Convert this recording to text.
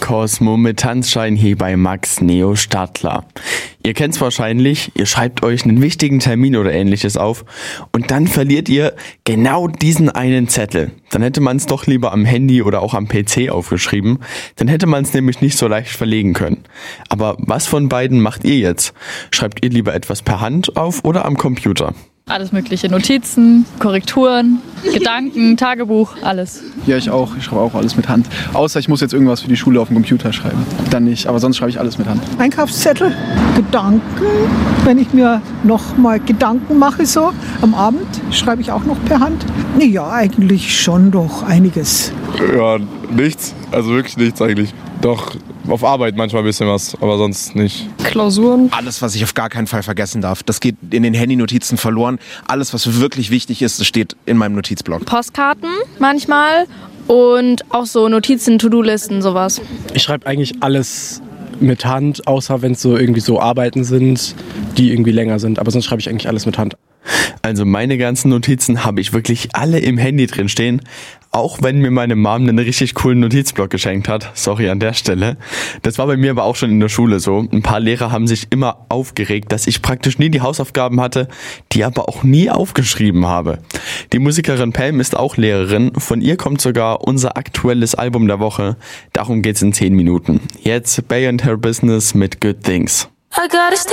Cosmo mit Tanzschein hier bei Max Neo Stadler. Ihr kennt's wahrscheinlich, ihr schreibt euch einen wichtigen Termin oder ähnliches auf und dann verliert ihr genau diesen einen Zettel. Dann hätte man es doch lieber am Handy oder auch am PC aufgeschrieben, dann hätte man es nämlich nicht so leicht verlegen können. Aber was von beiden macht ihr jetzt? Schreibt ihr lieber etwas per Hand auf oder am Computer? Alles mögliche, Notizen, Korrekturen, Gedanken, Tagebuch, alles. Ja, ich auch. Ich schreibe auch alles mit Hand. Außer ich muss jetzt irgendwas für die Schule auf dem Computer schreiben. Dann nicht, aber sonst schreibe ich alles mit Hand. Einkaufszettel, Gedanken. Wenn ich mir noch mal Gedanken mache so am Abend, schreibe ich auch noch per Hand. Ja, eigentlich schon doch einiges. Ja, nichts. Also wirklich nichts eigentlich. Doch, auf Arbeit manchmal ein bisschen was, aber sonst nicht. Klausuren. Alles, was ich auf gar keinen Fall vergessen darf. Das geht in den Handy-Notizen verloren. Alles, was wirklich wichtig ist, das steht in meinem Notizblock. Postkarten manchmal und auch so Notizen, To-Do-Listen, sowas. Ich schreibe eigentlich alles mit Hand, außer wenn es so irgendwie so Arbeiten sind, die irgendwie länger sind. Aber sonst schreibe ich eigentlich alles mit Hand. Also meine ganzen Notizen habe ich wirklich alle im Handy drin stehen, auch wenn mir meine Mom einen richtig coolen Notizblock geschenkt hat. Sorry an der Stelle. Das war bei mir aber auch schon in der Schule so. Ein paar Lehrer haben sich immer aufgeregt, dass ich praktisch nie die Hausaufgaben hatte, die aber auch nie aufgeschrieben habe. Die Musikerin Pam ist auch Lehrerin. Von ihr kommt sogar unser aktuelles Album der Woche. Darum geht's in 10 Minuten. Jetzt Bay and Her Business mit Good Things. I gotta stay